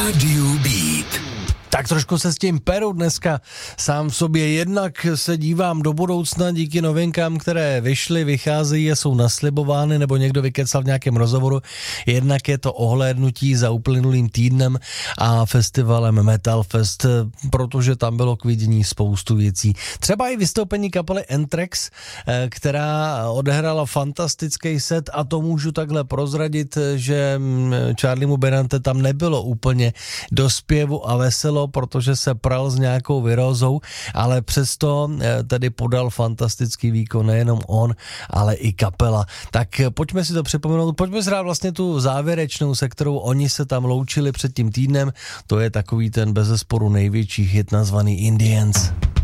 Radio Beat. Tak trošku se s tím peru dneska sám v sobě. Jednak se dívám do budoucna díky novinkám, které vyšly, vycházejí a jsou naslibovány, nebo někdo vykecal v nějakém rozhovoru. Jednak je to ohlédnutí za uplynulým týdnem a festivalem Metal Fest, protože tam bylo k vidění spoustu věcí. Třeba i vystoupení kapely Anthrax, která odehrála fantastický set, a to můžu takhle prozradit, že Charliemu Benante tam nebylo úplně do zpěvu a veselo, protože se pral s nějakou virózou, ale přesto tedy podal fantastický výkon nejenom on, ale i kapela. Tak pojďme si to připomenout, pojďme si dát vlastně tu závěrečnou, se kterou oni se tam loučili před tím týdnem. To je takový ten bezesporu největší hit nazvaný Indians.